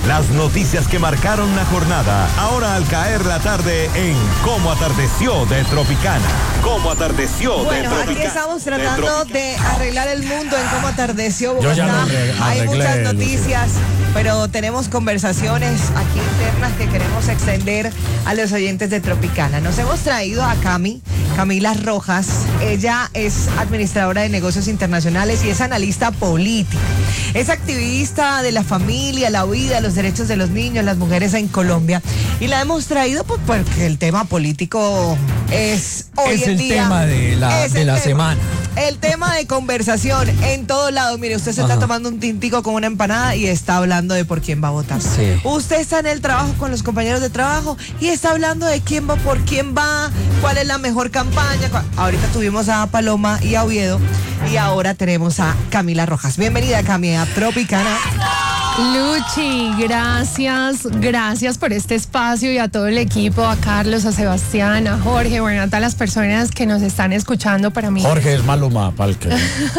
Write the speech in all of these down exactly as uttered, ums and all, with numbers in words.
Las noticias que marcaron la jornada, ahora al caer la tarde en Cómo Atardeció de Tropicana. Cómo Atardeció bueno, de Tropicana. Bueno, aquí estamos tratando de, de arreglar el mundo en Cómo Atardeció Bogotá. Yo ya lo arreglé, Hay muchas arreglé, noticias, pero tenemos conversaciones aquí internas que queremos extender a los oyentes de Tropicana. Nos hemos traído a Cami, Camila Rojas. Ella es administradora de negocios internacionales y es analista política. Es activista de la familia, la vida, los derechos de los niños, las mujeres en Colombia. Y la hemos traído pues, porque el tema político es hoy es en el día. tema de la, es de el la tema, semana. El tema de conversación en todos lados. Mire, usted se Ajá. está tomando un tintico con una empanada y está hablando de por quién va a votar. Sí. Usted está en el trabajo con los compañeros de trabajo y está hablando de quién va, por quién va, cuál es la mejor campaña. Ahorita tuvimos a Paloma y a Oviedo y ahora tenemos a Camila Rojas. Bienvenida, Cami, a Tropicana. Luchi, gracias, gracias por este espacio y a todo el equipo, a Carlos, a Sebastián, a Jorge, bueno, a todas las personas que nos están escuchando. Para mí Jorge es Maluma, palque.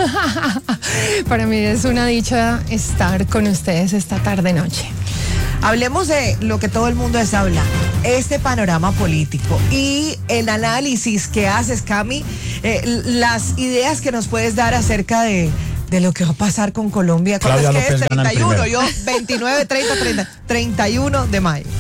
para mí es una dicha estar con ustedes esta tarde noche. Hablemos de lo que todo el mundo es hablar, este panorama político y el análisis que haces, Cami, eh, las ideas que nos puedes dar acerca de, de lo que va a pasar con Colombia. ¿Cuándo es que es? treinta y uno, yo veintinueve, treinta, treinta, treinta y uno de mayo.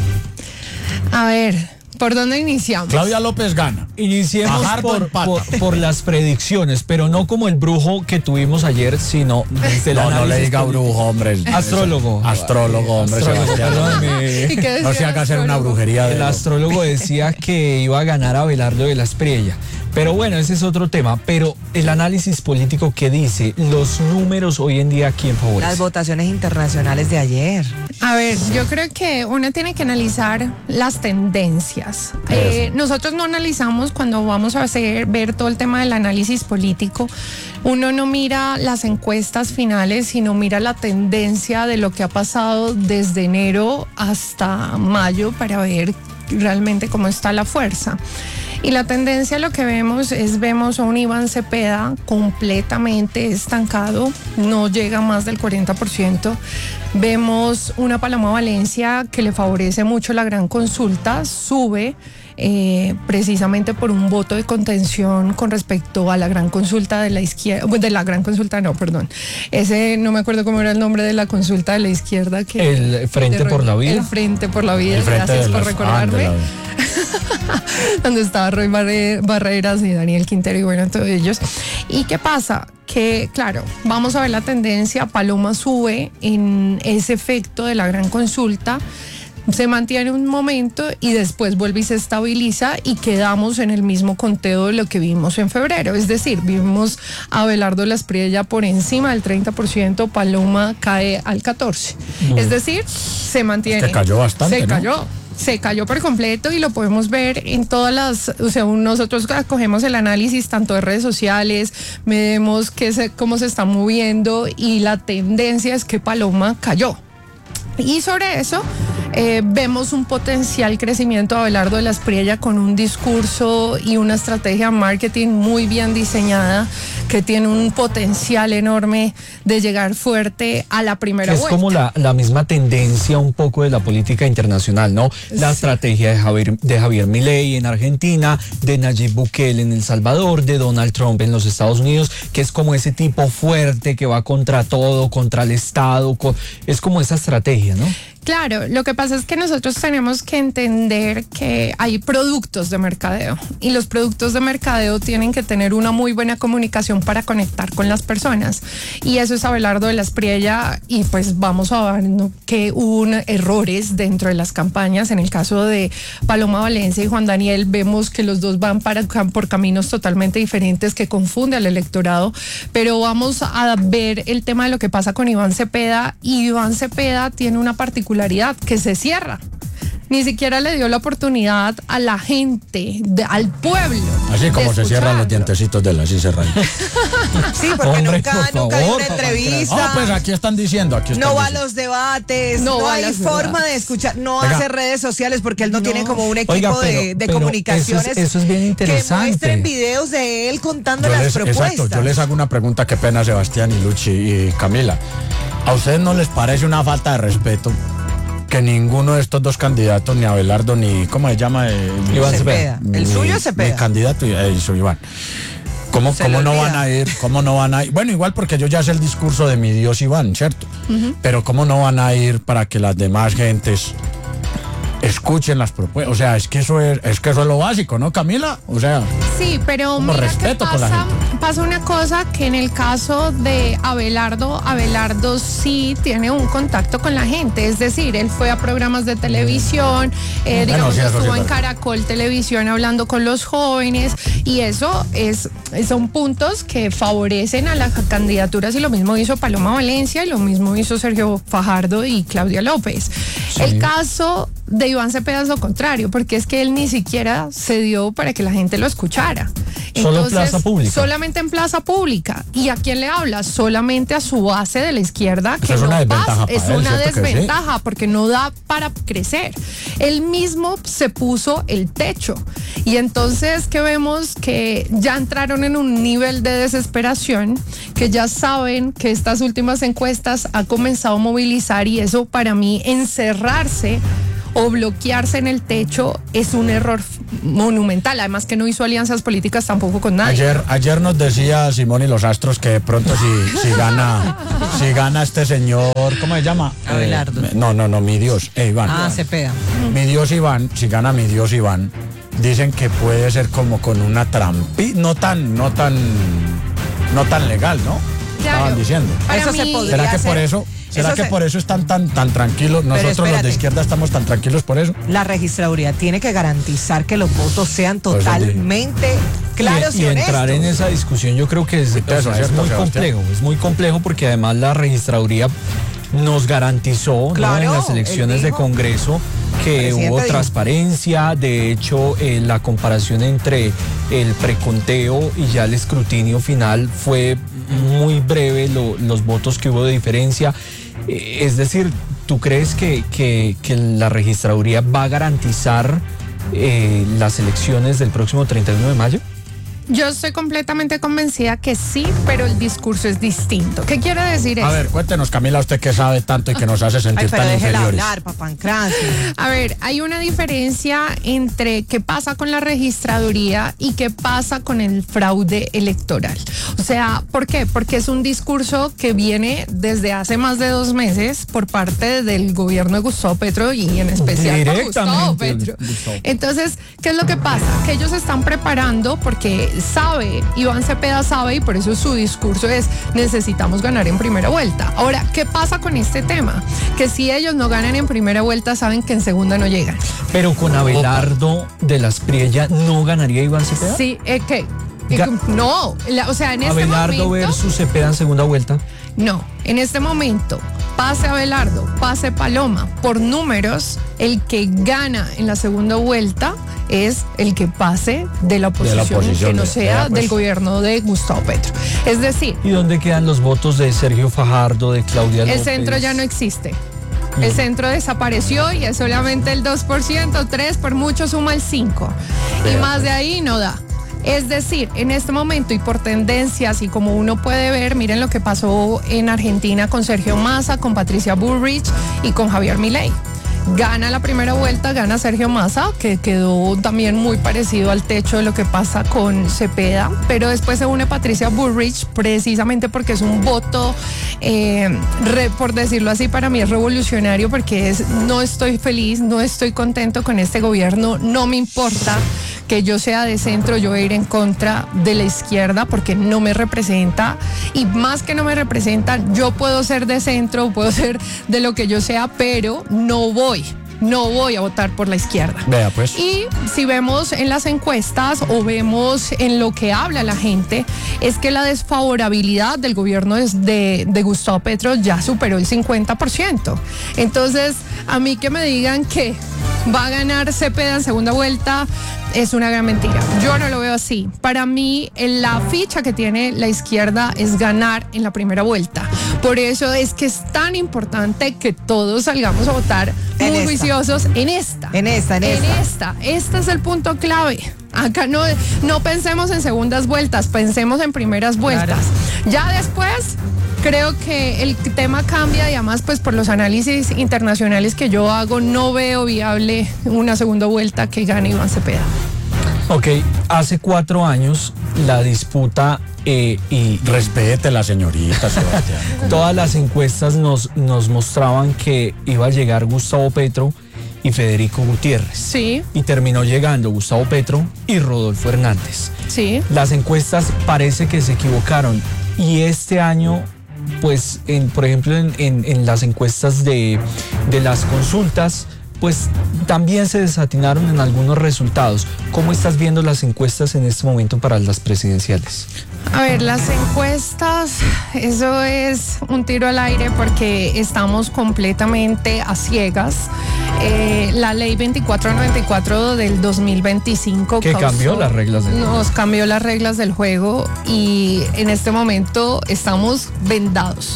A ver, ¿por dónde iniciamos? Claudia López gana. Iniciemos Fajardo por, empata. por, por las predicciones, pero no como el brujo que tuvimos ayer, sino desde el No, no le análisis diga político. brujo, hombre. Astrólogo. Astrólogo, hombre. Astrólogo, Sebastián. perdóneme. ¿Y qué decía No se haga el hacer una astrólogo? brujería de El astrólogo decía que iba a ganar Abelardo de la Espriella. Pero bueno, ese es otro tema. Pero el análisis político que dice los números hoy en día, ¿a quién Las favorece? votaciones internacionales de ayer. A ver, yo creo que uno tiene que analizar las tendencias. Eh, nosotros no analizamos cuando vamos a hacer, ver todo el tema del análisis político. Uno no mira las encuestas finales, sino mira la tendencia de lo que ha pasado desde enero hasta mayo para ver realmente cómo está la fuerza. Y la tendencia, lo que vemos es, vemos a un Iván Cepeda completamente estancado, no llega más del cuarenta por ciento. Vemos una Paloma Valencia que le favorece mucho la gran consulta, sube eh, precisamente por un voto de contención con respecto a la gran consulta de la izquierda, de la gran consulta no, perdón. Ese, no me acuerdo cómo era el nombre de la consulta de la izquierda. Que, El Frente de, por la Vida. El Frente por la Vida, El frente gracias de por las- recordarme. ah, de la- donde estaba Roy Barre- Barreras y Daniel Quintero y bueno, todos ellos. ¿Y qué pasa? Que claro, vamos a ver la tendencia, Paloma sube en ese efecto de la gran consulta, se mantiene un momento y después vuelve y se estabiliza y quedamos en el mismo conteo de lo que vimos en febrero. Es decir, vimos a Abelardo de la Espriella por encima del treinta por ciento, Paloma cae al catorce por ciento. Es decir, se mantiene. Se cayó bastante, Se ¿no? cayó. Se cayó por completo y lo podemos ver en todas las, o sea, nosotros cogemos el análisis tanto de redes sociales, vemos que se, cómo se está moviendo y la tendencia es que Paloma cayó. Y sobre eso eh, vemos un potencial crecimiento de Abelardo de la Espriella con un discurso y una estrategia de marketing muy bien diseñada que tiene un potencial enorme de llegar fuerte a la primera Es vuelta. como la, la misma tendencia un poco de la política internacional, ¿no? La Sí. estrategia de Javier, de Javier Milei en Argentina, de Nayib Bukele en El Salvador, de Donald Trump en los Estados Unidos, que es como ese tipo fuerte que va contra todo, contra el Estado, co- es como esa estrategia, ¿no? Claro, lo que pasa es que nosotros tenemos que entender que hay productos de mercadeo y los productos de mercadeo tienen que tener una muy buena comunicación para conectar con las personas y eso es Abelardo de la Espriella y pues vamos a ver, ¿no?, que hubo un- errores dentro de las campañas. En el caso de Paloma Valencia y Juan Daniel vemos que los dos van para, por caminos totalmente diferentes que confunde al electorado, pero vamos a ver el tema de lo que pasa con Iván Cepeda y Iván Cepeda tiene una particularidad que se cierra. Ni siquiera le dio la oportunidad a la gente, de, al pueblo. Así como de se cierran los escucharlo. dientecitos de él, así cerran. Sí, porque Hombre, nunca, por nunca dio favor, una papá, entrevista. Ah, pues aquí están diciendo, aquí están No va a diciendo. los debates, no, No va a hay las forma debates. de escuchar, no Oiga. hace redes sociales porque él no, No. tiene como un equipo Oiga, pero- de, de pero comunicaciones eso es- eso es bien interesante. que muestren videos de él contando Yo las les, propuestas. exacto, yo les hago una pregunta, qué pena Sebastián y Luchi y Camila. ¿A ustedes no les parece una falta de respeto que ninguno de estos dos candidatos, ni Abelardo, ni, ¿cómo se llama? Eh, Iván Cepeda. Ni- El suyo es Cepeda. Mi candidato, eh, soy Iván. ¿Cómo, Se cómo le no olvida. van a ir? ¿Cómo no van a ir? Bueno, igual porque yo ya sé el discurso de mi Dios Iván, ¿cierto? Pero ¿cómo no van a ir para que las demás gentes escuchen las propuestas? O sea, es que eso es, es que eso es lo básico, ¿no, Camila? O sea, Sí, pero Como mira respeto que por la pasa, pasa una cosa que en el caso de Abelardo, Abelardo sí tiene un contacto con la gente, es decir, él fue a programas de televisión, eh, Bueno, digamos, sí, eso sí estuvo es en verdad. Caracol Televisión hablando con los jóvenes y eso es son puntos que favorecen a las candidaturas y lo mismo hizo Paloma Valencia y lo mismo hizo Sergio Fajardo y Claudia López. El caso de Iván Cepeda es lo contrario, porque es que él ni siquiera se dio para que la gente lo escuchara. Solo en plaza pública. Solamente en plaza pública. ¿Y a quién le habla? Solamente a su base de la izquierda, que Eso es no una desventaja pasa. para Es él, una ¿cierto que sí? desventaja porque no da para crecer. Él mismo se puso el techo. Y entonces que vemos que ya entraron en un nivel de desesperación, que ya saben que estas últimas encuestas ha comenzado a movilizar y eso para mí encerrarse o bloquearse en el techo es un error monumental, además que no hizo alianzas políticas tampoco con nadie. ayer, ayer nos decía Simón y los Astros que de pronto si, si gana si gana este señor, ¿cómo se llama? Abelardo. Eh, no, no, no, mi Dios, eh, Iván. Ah, Cepeda. Mi Dios Iván, si gana mi Dios Iván, dicen que puede ser como con una trampi, no tan, no tan, no tan legal, ¿no? Claro. Estaban diciendo. Para Eso se mí- podría ¿Será que hacer. por eso, será Eso que se- por eso están tan, tan tranquilos? Nosotros los espérate. de izquierda estamos tan tranquilos por eso. La registraduría tiene que garantizar que los votos sean Pues, totalmente claros y, y, y honestos. entrar en esa discusión yo creo que es, o Eso, sea, es ¿cierto, muy Sebastián? complejo, es muy complejo porque además la registraduría nos garantizó, ¿no? Claro, en las él elecciones de dijo. Congreso que Presidente hubo dijo. transparencia, de hecho eh, la comparación entre el preconteo y ya el escrutinio final fue muy breve, lo- los votos que hubo de diferencia. Eh, es decir, ¿tú crees que, que- que la registraduría va a garantizar eh, las elecciones del próximo treinta y uno de mayo? Yo estoy completamente convencida que sí, pero el discurso es distinto. ¿Qué quiere decir eso? A ver, cuéntenos, Camila, usted que sabe tanto y que nos hace Ay, sentir pero tan déjela inferiores. hablar, Papancracio. A ver, hay una diferencia entre qué pasa con la registraduría y qué pasa con el fraude electoral. O sea, ¿por qué? Porque es un discurso que viene desde hace más de dos meses por parte del gobierno de Gustavo Petro y en especial por Gustavo Directamente, Petro. Gustavo. Entonces, ¿qué es lo que pasa? Que ellos se están preparando porque sabe, Iván Cepeda sabe y por eso su discurso es necesitamos ganar en primera vuelta. Ahora, ¿qué pasa con este tema? Que si ellos no ganan en primera vuelta, saben que en segunda no llegan. Pero con Abelardo de las Priella no ganaría Iván Cepeda. Sí, eh, ¿qué? Ga- No, la- o sea, en este Abelardo momento... versus Cepeda en segunda vuelta. No, en este momento, pase Abelardo, pase Paloma, por números, el que gana en la segunda vuelta es el que pase de la oposición, oposición, que no de- sea vea, pues. del gobierno de Gustavo Petro. Es decir, ¿Y dónde quedan los votos de Sergio Fajardo, de Claudia López? el centro ya no existe. El centro desapareció y es solamente el dos por ciento, tres por mucho suma el cinco por ciento. Y más de ahí no da. Es decir, en este momento y por tendencias y como uno puede ver, miren lo que pasó en Argentina con Sergio Massa, con Patricia Bullrich y con Javier Milei. Gana la primera vuelta, gana Sergio Massa, que quedó también muy parecido al techo de lo que pasa con Cepeda, pero después se une Patricia Bullrich precisamente porque es un voto, eh, re- por decirlo así, para mí es revolucionario porque es no estoy feliz, no estoy contento con este gobierno, no me importa que yo sea de centro, yo voy a ir en contra de la izquierda porque no me representa y más que no me representa, yo puedo ser de centro, puedo ser de lo que yo sea, pero no voy. No voy a votar por la izquierda. Vea, pues. Y si vemos en las encuestas o vemos en lo que habla la gente, es que la desfavorabilidad del gobierno es de, de Gustavo Petro ya superó el cincuenta por ciento. Entonces, a mí que me digan que va a ganar Cepeda en segunda vuelta es una gran mentira. Yo no lo veo así. Para mí, la ficha que tiene la izquierda es ganar en la primera vuelta. Por eso es que es tan importante que todos salgamos a votar En muy esta. juiciosos en esta. En esta, en En esta. esta. Este es el punto clave. Acá no, no pensemos en segundas vueltas, pensemos en primeras vueltas. Ya después creo que el tema cambia y además pues por los análisis internacionales que yo hago no veo viable una segunda vuelta que gane Iván Cepeda. Ok, hace cuatro años la disputa eh, y... Respete la señorita, Sebastián. Todas las encuestas nos, nos mostraban que iba a llegar Gustavo Petro y Federico Gutiérrez. Sí. Y terminó llegando Gustavo Petro y Rodolfo Hernández. Sí. Las encuestas parece que se equivocaron y este año, pues, en, por ejemplo, en, en, en las encuestas de, de las consultas, pues también se desatinaron en algunos resultados. ¿Cómo estás viendo las encuestas en este momento para las presidenciales? A ver, las encuestas, eso es un tiro al aire porque estamos completamente a ciegas. Eh, la ley veinticuatro noventa y cuatro del dos mil veinticinco que causó, cambió las reglas del juego. Nos cambió las reglas del juego y en este momento estamos vendados.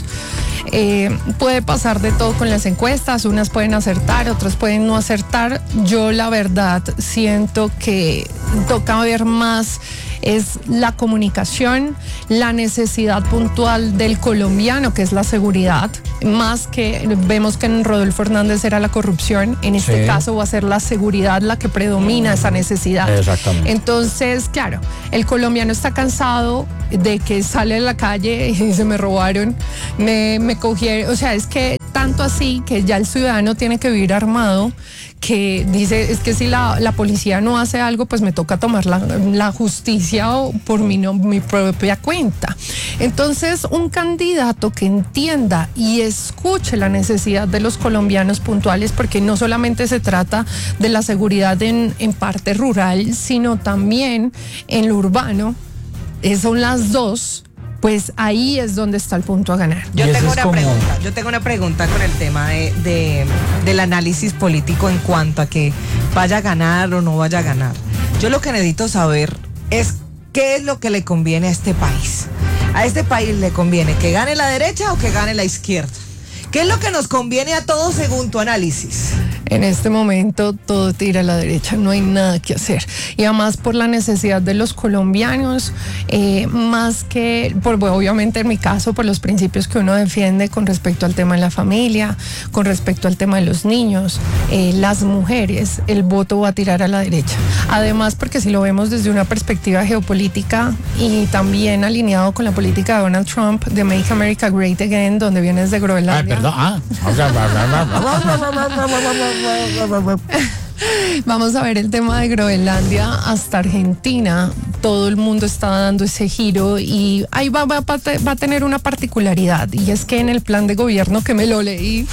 Eh, puede pasar de todo con las encuestas, unas pueden acertar, otras pueden no acertar. Yo la verdad siento que toca ver más es la comunicación, la necesidad puntual del colombiano, que es la seguridad, más que vemos que en Rodolfo Hernández era la corrupción, en este Sí. caso va a ser la seguridad la que predomina esa necesidad. Exactamente. Entonces, claro, el colombiano está cansado de que sale a la calle y se me robaron, me, me cogieron, o sea, es que tanto así que ya el ciudadano tiene que vivir armado, que dice, es que si la, la policía no hace algo, pues me toca tomar la, la justicia por mi, no, mi propia cuenta. Entonces, un candidato que entienda y escuche la necesidad de los colombianos puntuales, porque no solamente se trata de la seguridad en, en parte rural, sino también en lo urbano, eh, son las dos. Pues ahí es donde está el punto a ganar. Yo Y eso tengo es una como- pregunta, yo tengo una pregunta con el tema de, de- del análisis político en cuanto a que vaya a ganar o no vaya a ganar. Yo lo que necesito saber es qué es lo que le conviene a este país. A este país le conviene que gane la derecha o que gane la izquierda. ¿Qué es lo que nos conviene a todos según tu análisis? En este momento todo tira a la derecha, no hay nada que hacer. Y además por la necesidad de los colombianos, eh, más que, por, bueno, obviamente en mi caso, por los principios que uno defiende con respecto al tema de la familia, con respecto al tema de los niños, eh, las mujeres, el voto va a tirar a la derecha. Además porque si lo vemos desde una perspectiva geopolítica y también alineado con la política de Donald Trump de Make America Great Again, donde vienes de Ah, Groenlandia. perdón. Ah, o sea, Vamos a ver el tema de Groenlandia hasta Argentina. Todo el mundo está dando ese giro y ahí va, va, va a tener una particularidad, y es que en el plan de gobierno, que me lo leí,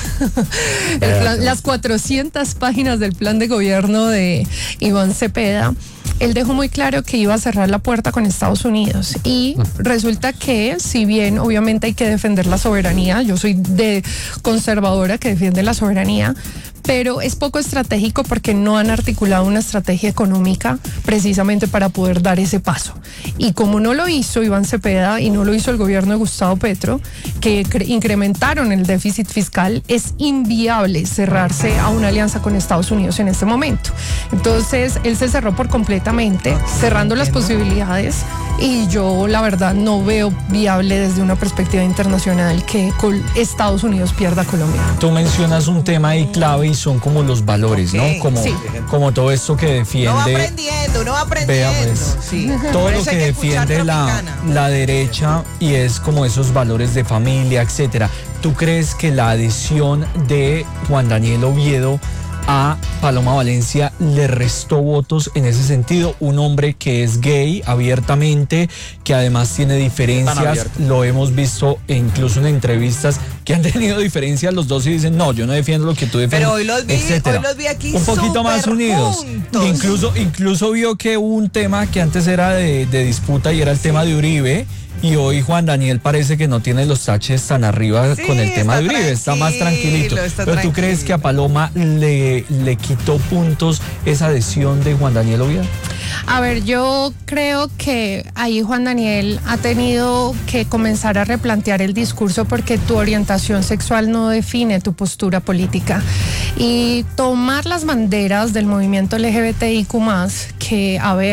el plan- las cuatrocientas páginas del plan de gobierno de Iván Cepeda, él dejó muy claro que iba a cerrar la puerta con Estados Unidos, y resulta que, si bien obviamente hay que defender la soberanía, yo soy de conservadora que defiende la soberanía, pero es poco estratégico porque no han articulado una estrategia económica precisamente para poder dar ese paso. Y como no lo hizo Iván Cepeda y no lo hizo el gobierno de Gustavo Petro, que cre- incrementaron el déficit fiscal, es inviable cerrarse a una alianza con Estados Unidos en este momento. Entonces, él se cerró por completamente, cerrando las posibilidades, y yo la verdad no veo viable desde una perspectiva internacional que Col- Estados Unidos pierda a Colombia. Tú mencionas un tema ahí clave y son como los valores, Ok, ¿no? Como, sí. como todo esto que defiende... Uno va aprendiendo, uno va aprendiendo. Vea, pues, Sí. todo Por lo eso que hay escuchar defiende la, Tropicana. la derecha, y es como esos valores de familia, etcétera. ¿Tú crees que la adhesión de Juan Daniel Oviedo a Paloma Valencia le restó votos en ese sentido? Un hombre que es gay abiertamente, que además tiene diferencias, abierto. lo hemos visto incluso en entrevistas que han tenido diferencias los dos y dicen, no, yo no defiendo lo que tú defiendes, Pero hoy los vi- etcétera. hoy los vi aquí un poquito más súper unidos. juntos. Incluso, incluso vio que hubo un tema que antes era de, de disputa y era el tema de Uribe. Y hoy Juan Daniel parece que no tiene los taches tan arriba Sí, con el tema está de Uribe, está más tranquilito. tranquilo, está Pero tú crees tranquilo. que a Paloma le, le quitó puntos esa adhesión de Juan Daniel Oviedo? A ver, yo creo que ahí Juan Daniel ha tenido que comenzar a replantear el discurso, porque tu orientación sexual no define tu postura política. Y tomar las banderas del movimiento L G B T I Q más, que, a ver,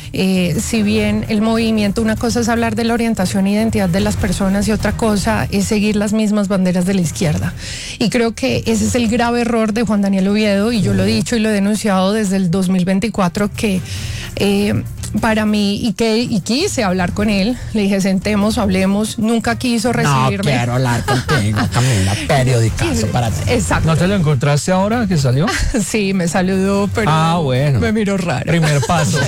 eh, si bien el movimiento, una cosa es hablar de la orientación e identidad de las personas y otra cosa es seguir las mismas banderas de la izquierda. Y creo que ese es el grave error de Juan Daniel Oviedo, y yo lo he dicho y lo he denunciado desde el dos mil veinticuatro, que eh, para mí, y que y quise hablar con él, le dije, sentemos, hablemos, nunca quiso recibirme. No quiero hablar contigo, Camila, periodicazo para ti. Exacto. ¿No te lo encontraste ahora que salió? Sí, me saludó, pero Ah, bueno. me miró raro. Primer paso.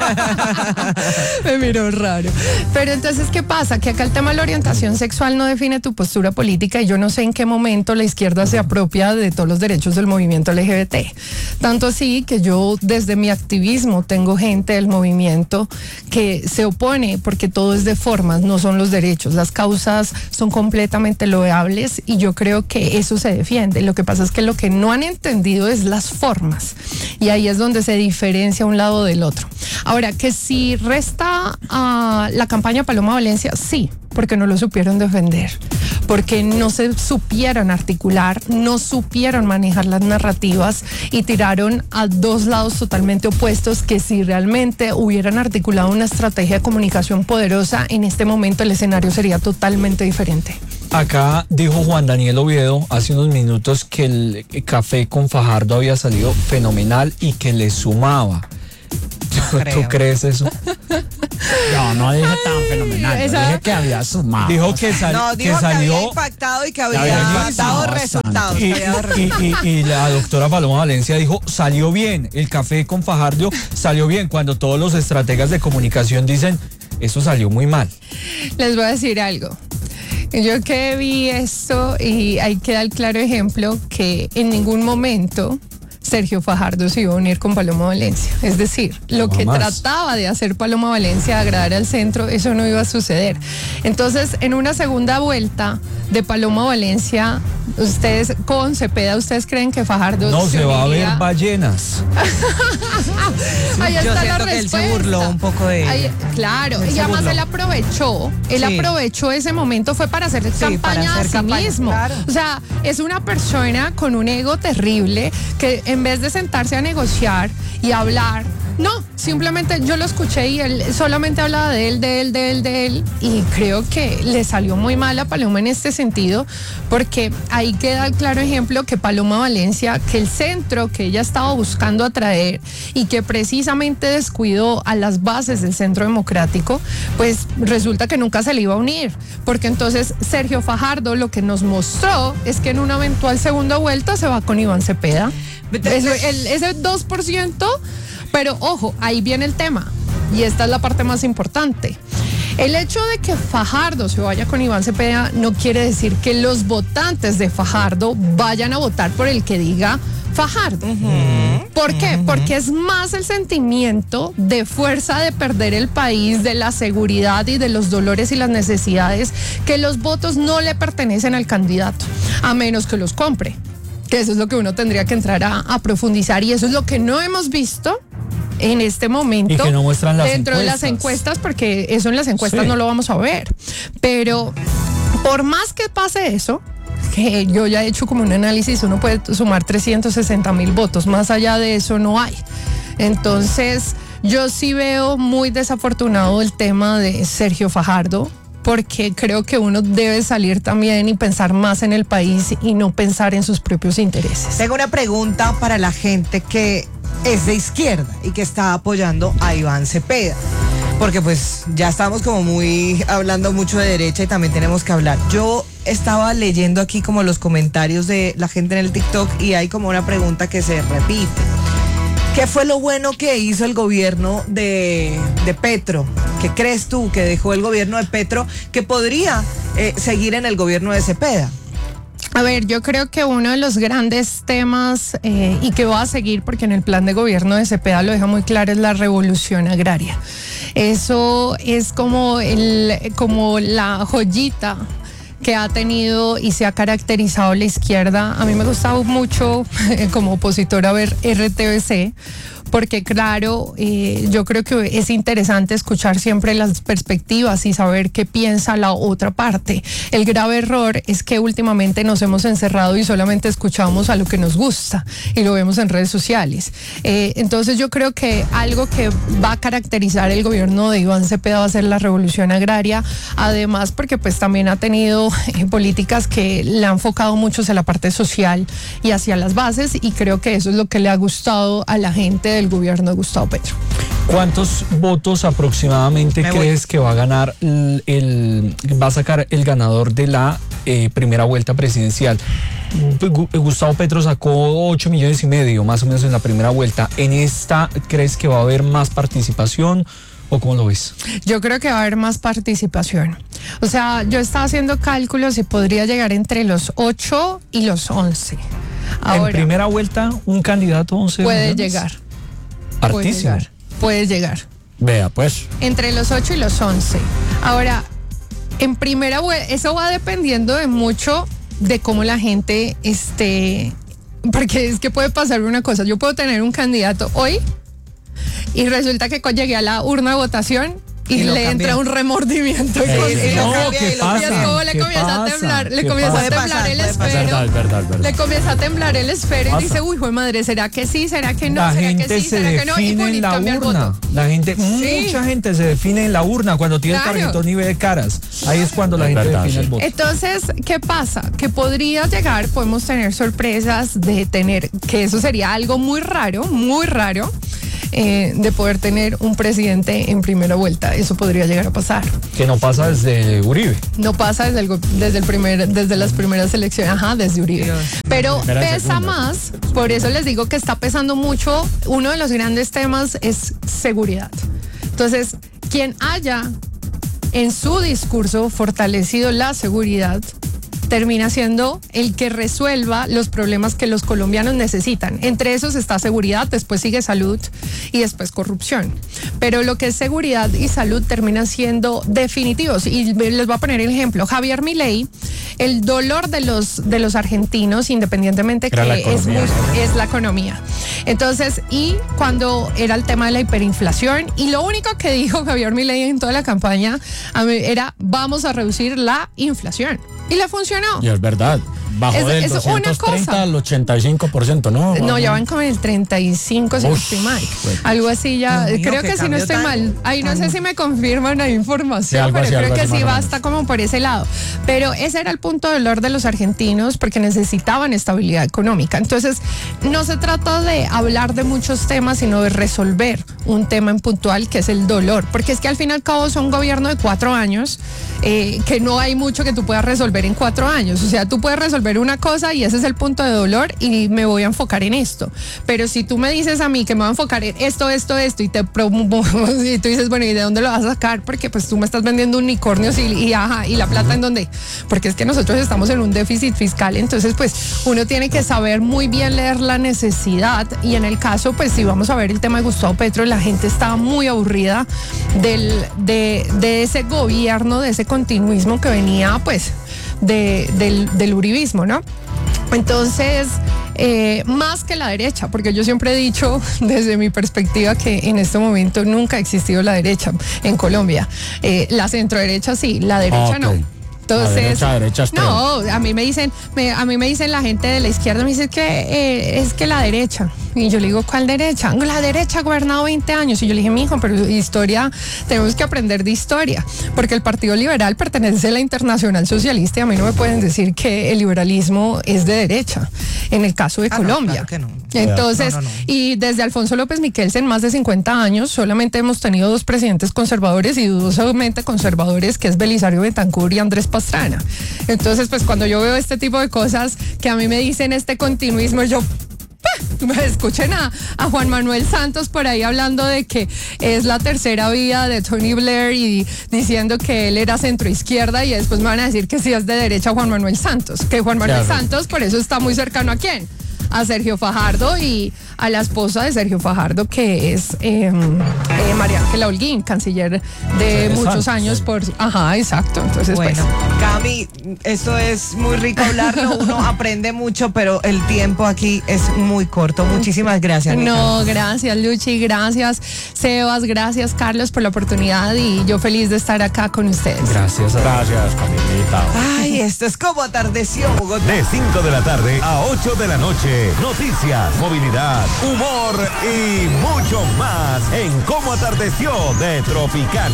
Me miró raro. Pero entonces, ¿qué pasa? Que acá el tema de la orientación sexual no define tu postura política, y yo no sé en qué momento la izquierda se apropia de todos los derechos del movimiento L G B T. Tanto así que yo desde mi activismo tengo gente del movimiento que se opone porque todo es de formas, no son los derechos. Las causas son completamente loables y yo creo que eso se defiende. Lo que pasa es que lo que no han entendido es las formas, y ahí es donde se diferencia un lado del otro. Ahora, que si resta a uh, la campaña Paloma Valencia, sí, porque no lo supieron defender, porque no se supieron articular, no supieron manejar las narrativas y tiraron a dos lados totalmente opuestos, que si realmente hubieran articulado una estrategia de comunicación poderosa, en este momento el escenario sería totalmente diferente. Acá dijo Juan Daniel Oviedo hace unos minutos que el café con Fajardo había salido fenomenal y que le sumaba. ¿Tú, ¿tú crees eso? No, no dije tan fenomenal. Yo dije que había sumado. Dijo que, sal, No, que dijo que salió. había impactado y que había, había dado impactado resultados. Y, que había dado y- resultados. y- y la doctora Paloma Valencia dijo, salió bien, el café con Fajardo salió bien, cuando todos los estrategas de comunicación dicen, eso salió muy mal. Les voy a decir algo. Yo que vi esto, y ahí queda el claro ejemplo que en ningún momento Sergio Fajardo se iba a unir con Paloma Valencia. Es decir, lo que Jamás. trataba de hacer Paloma Valencia, agradar al centro, eso no iba a suceder. Entonces, en una segunda vuelta de Paloma Valencia, ustedes con Cepeda, ¿ustedes creen que Fajardo No, se va a ver uniría? ballenas. Ahí Yo está la siento que él se respuesta. burló un poco de Ahí- ella. claro, Él y se además burló. él aprovechó, él Sí. aprovechó ese momento fue para hacer campaña para hacer a sí campaña, mismo. claro. O sea, es una persona con un ego terrible que en vez de sentarse a negociar y hablar, no, simplemente yo lo escuché y él solamente hablaba de él, de él, de él, de él, y creo que le salió muy mal a Paloma en este sentido, porque ahí queda el claro ejemplo que Paloma Valencia, que el centro que ella estaba buscando atraer y que precisamente descuidó a las bases del centro democrático, pues resulta que nunca se le iba a unir, porque entonces Sergio Fajardo lo que nos mostró es que en una eventual segunda vuelta se va con Iván Cepeda. Eso, el- ese dos por ciento, pero ojo, ahí viene el tema, y esta es la parte más importante. El hecho de que Fajardo se vaya con Iván Cepeda no quiere decir que los votantes de Fajardo vayan a votar por el que diga Fajardo. ¿Por qué? Porque es más el sentimiento de fuerza de perder el país, de la seguridad y de los dolores y las necesidades, que los votos no le pertenecen al candidato, a menos que los compre. Que eso es lo que uno tendría que entrar a, a profundizar, y eso es lo que no hemos visto en este momento Y que no muestran las dentro de las encuestas. encuestas, porque eso en las encuestas Sí. no lo vamos a ver. Pero por más que pase eso, que yo ya he hecho como un análisis, uno puede sumar trescientos sesenta mil votos, más allá de eso no hay. Entonces yo sí veo muy desafortunado el tema de Sergio Fajardo, porque creo que uno debe salir también y pensar más en el país y no pensar en sus propios intereses. Tengo una pregunta para la gente que es de izquierda y que está apoyando a Iván Cepeda, porque pues ya estamos como muy hablando mucho de derecha y también tenemos que hablar. Yo estaba leyendo aquí como los comentarios de la gente en el TikTok y hay como una pregunta que se repite. ¿Qué fue lo bueno que hizo el gobierno de, de Petro? ¿Qué crees tú que dejó el gobierno de Petro que podría eh, seguir en el gobierno de Cepeda? A ver, yo creo que uno de los grandes temas eh, y que va a seguir, porque en el plan de gobierno de Cepeda lo deja muy claro, es la revolución agraria. Eso es como, el, como la joyita que ha tenido y se ha caracterizado la izquierda. A mí me ha gustado mucho eh, como opositora ver R T V C, porque claro, eh, yo creo que es interesante escuchar siempre las perspectivas y saber qué piensa la otra parte. El grave error es que últimamente nos hemos encerrado y solamente escuchamos a lo que nos gusta y lo vemos en redes sociales. Eh, entonces yo creo que algo que va a caracterizar el gobierno de Iván Cepeda va a ser la revolución agraria, además porque pues también ha tenido eh, políticas que le han enfocado mucho hacia la parte social y hacia las bases, y creo que eso es lo que le ha gustado a la gente del gobierno de Gustavo Petro. ¿Cuántos votos aproximadamente Me crees voy. que va a ganar el, el- va a sacar el ganador de la eh, primera vuelta presidencial? Gu- Gustavo Petro sacó ocho millones y medio más o menos en la primera vuelta. ¿En esta crees que va a haber más participación o cómo lo ves? Yo creo que va a haber más participación. O sea, yo estaba haciendo cálculos y podría llegar entre los ocho y los once. Ahora, en primera vuelta, un candidato once puede millones. llegar. Puede Hartísimo. llegar. Puede llegar. Vea, pues. Entre los ocho y los once. Ahora, en primera vuelta, eso va dependiendo de mucho de cómo la gente esté. Porque es que puede pasar una cosa. Yo puedo tener un candidato hoy y resulta que llegué a la urna de votación y, Y lo le cambié. entra un remordimiento. Eh, y- y lo no, cambia ¿qué y lo pasa? y es como le ¿Qué comienza a pasa? temblar, le ¿Qué comienza a pasa? temblar Puede el pasar, puede esfero. Verdad, verdad, verdad. Le comienza a temblar el esfero y Pasa. dice, uy, joder madre, ¿será que sí? ¿Será que no? La ¿Será gente que sí? se ¿Será que no? Y define pum, y en la cambia el urna. voto. La gente, Sí. mucha gente se define en la urna cuando tiene Claro. el tarjetón y ve de caras. Ahí es cuando la Es gente verdad, define sí. el voto. Entonces, ¿qué pasa? Que podría llegar, podemos tener sorpresas de tener, que eso sería algo muy raro, muy raro, eh, de poder tener un presidente en primera vuelta. Eso podría llegar a pasar. Que no pasa desde Uribe. No pasa desde el, go- desde el primer, desde las primeras elecciones, ajá, desde Uribe. Dios. Pero Primera y pesa segunda. más, por eso les digo que está pesando mucho. Uno de los grandes temas es seguridad. Entonces, quien haya en su discurso fortalecido la seguridad, termina siendo el que resuelva los problemas que los colombianos necesitan. Entre esos está seguridad, después sigue salud y después corrupción. Pero lo que es seguridad y salud terminan siendo definitivos. Y les voy a poner el ejemplo. Javier Milei, el dolor de los, de los argentinos, independientemente Era la que es, economía. muy- es la economía. Entonces, y cuando era el tema de la hiperinflación, y lo único que dijo Javier Milei en toda la campaña a mí, era vamos a reducir la inflación. Y le funcionó. Y es verdad. Bajó Es- del es una doscientos treinta cosa. al ochenta y cinco por ciento, ¿no? No, ya van con el treinta y cinco, si no Ush, estoy mal. bueno. Algo así ya, Dios mío, creo qué que si no cambio estoy tan- mal. Ahí no sé si me confirman la Sí, información, algo pero así, creo algo que así sí más o va menos. hasta como por ese lado. Pero ese era el punto de dolor de los argentinos porque necesitaban estabilidad económica. Entonces, no se trata de hablar de muchos temas, sino de resolver un tema en puntual que es el dolor. Porque es que al fin y al cabo son un gobierno de cuatro años, eh, que no hay mucho que tú puedas resolver en cuatro años. O sea, tú puedes resolver una cosa y ese es el punto de dolor y me voy a enfocar en esto. Pero si tú me dices a mí que me voy a enfocar en esto, esto, esto y te promuevo y tú dices, bueno, ¿y de dónde lo vas a sacar? Porque pues tú me estás vendiendo unicornios y, y ajá, ¿y la plata en dónde? Porque es que nosotros estamos en un déficit fiscal, entonces pues uno tiene que saber muy bien leer la necesidad y en el caso pues si vamos a ver el tema de Gustavo Petro, la gente estaba muy aburrida del, de, de ese gobierno, de ese continuismo que venía pues de, del, del uribismo, ¿no? Entonces, eh, más que la derecha, porque yo siempre he dicho desde mi perspectiva que en este momento nunca ha existido la derecha en Colombia. Eh, la centroderecha sí, la derecha Ok. no. Entonces, La derecha, derecha extrema. no, a mí me dicen, me- a mí me dicen la gente de la izquierda, me dice que eh, es que la derecha. Y yo le digo, ¿cuál derecha? La derecha ha gobernado veinte años. Y yo le dije, mijo, pero historia, tenemos que aprender de historia, porque el Partido Liberal pertenece a la Internacional Socialista y a mí no me pueden decir que el liberalismo es de derecha, en el caso de Ah, no, Colombia. claro que no. Entonces, No, no, no. y desde Alfonso López Miquelsen, en más de cincuenta años, solamente hemos tenido dos presidentes conservadores y dudosamente conservadores, que es Belisario Betancur y Andrés Pastrana. Entonces, pues cuando yo veo este tipo de cosas que a mí me dicen este continuismo, yo... ¡pah! Escuchen a, a Juan Manuel Santos por ahí hablando de que es la tercera vía de Tony Blair y diciendo que él era centroizquierda y después me van a decir que sí es de derecha Juan Manuel Santos, que Juan Manuel Claro. Santos por eso está muy cercano a quién, a Sergio Fajardo y a la esposa de Sergio Fajardo, que es eh, eh, María Ángela Holguín, canciller de Sí, muchos exacto, años sí. por... Ajá, exacto. Entonces, Bueno, pues... Cami, esto es muy rico hablarlo, uno aprende mucho, pero el tiempo aquí es muy corto. Muchísimas gracias. Nica. No, gracias Luchi, gracias Sebas, gracias Carlos por la oportunidad y yo feliz de estar acá con ustedes. Gracias. Gracias, Camilita. Ay, esto es como atardeció, Bogotá. De cinco de la tarde a ocho de la noche. Noticias, movilidad, humor y mucho más en Cómo Atardeció de Tropicana.